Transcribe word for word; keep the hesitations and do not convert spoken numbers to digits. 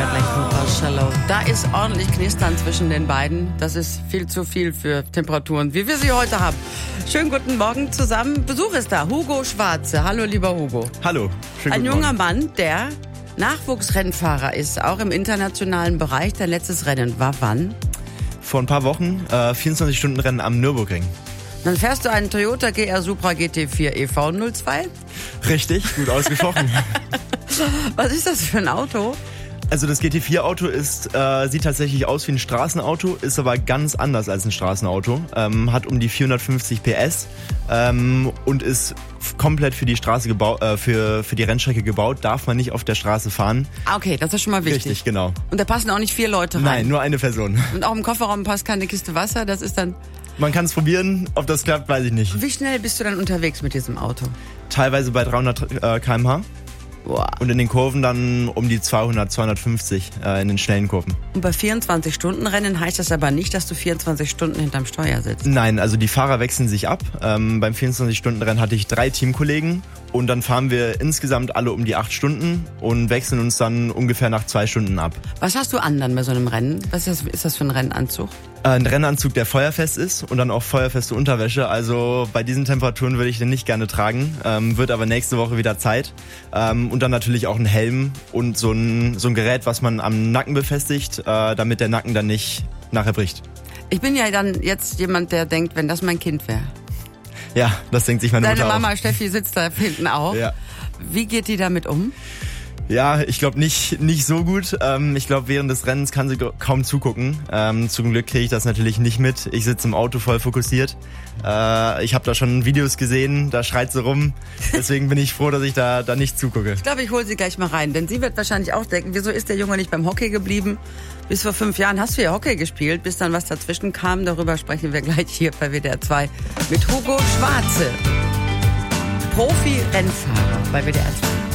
gleich von Marcello. Da ist ordentlich Knistern zwischen den beiden. Das ist viel zu viel für Temperaturen, wie wir sie heute haben. Schönen guten Morgen zusammen. Besuch ist da, Hugo Schwarze. Hallo, lieber Hugo. Hallo. Schönen Ein guten junger Morgen. Mann, der Nachwuchsrennfahrer ist, auch im internationalen Bereich. Dein letztes Rennen war wann? Vor ein paar Wochen äh, vierundzwanzig-Stunden-Rennen am Nürburgring. Dann fährst du einen Toyota G R Supra G T vier E V null zwei. Richtig, gut ausgesprochen. Was ist das für ein Auto? Also das G T vier Auto ist, äh, sieht tatsächlich aus wie ein Straßenauto, ist aber ganz anders als ein Straßenauto. Ähm, hat um die vierhundertfünfzig P S ähm, und ist f- komplett für die Straße gebaut, äh, für, für die Rennstrecke gebaut. Darf man nicht auf der Straße fahren. Ah, okay, das ist schon mal wichtig. Richtig, genau. Und da passen auch nicht vier Leute rein. Nein, nur eine Person. Und auch im Kofferraum passt keine Kiste Wasser. Das ist dann. Man kann es probieren, ob das klappt, weiß ich nicht. Wie schnell bist du dann unterwegs mit diesem Auto? Teilweise bei dreihundert Kilometer pro Stunde. Boah. Und in den Kurven dann um die zweihundert, zweihundertfünfzig äh, in den schnellen Kurven. Und bei vierundzwanzig-Stunden-Rennen heißt das aber nicht, dass du vierundzwanzig Stunden hinterm Steuer sitzt. Nein, also die Fahrer wechseln sich ab. Ähm, beim vierundzwanzig-Stunden-Rennen hatte ich drei Teamkollegen und dann fahren wir insgesamt alle um die acht Stunden und wechseln uns dann ungefähr nach zwei Stunden ab. Was hast du an dann bei so einem Rennen? Was ist das, ist das für ein Rennanzug? Äh, ein Rennanzug, der feuerfest ist und dann auch feuerfeste Unterwäsche. Also bei diesen Temperaturen würde ich den nicht gerne tragen, ähm, wird aber nächste Woche wieder Zeit. Ähm, und dann natürlich auch ein Helm und so ein, so ein Gerät, was man am Nacken befestigt, äh, damit der Nacken dann nicht nachher bricht. Ich bin ja dann jetzt jemand, der denkt, wenn das mein Kind wäre. Ja, das denkt sich meine Deine Mutter Mama auch. Steffi sitzt da hinten auch. Ja. Wie geht die damit um? Ja, ich glaube nicht nicht so gut. Ähm, ich glaube, während des Rennens kann sie g- kaum zugucken. Ähm, zum Glück kriege ich das natürlich nicht mit. Ich sitze im Auto voll fokussiert. Äh, ich habe da schon Videos gesehen, da schreit sie rum. Deswegen bin ich froh, dass ich da, da nicht zugucke. Ich glaube, ich hole sie gleich mal rein, denn sie wird wahrscheinlich auch denken, wieso ist der Junge nicht beim Hockey geblieben? Bis vor fünf Jahren hast du ja Hockey gespielt, bis dann was dazwischen kam. Darüber sprechen wir gleich hier bei W D R zwei mit Hugo Schwarze, Profi-Rennfahrer bei W D R zwei.